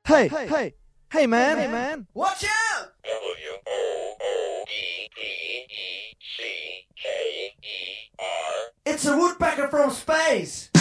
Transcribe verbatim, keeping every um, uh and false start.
Hey, hey, hey, man, hey, man. Watch out! W O O D P E C K E R. It's a woodpecker from space!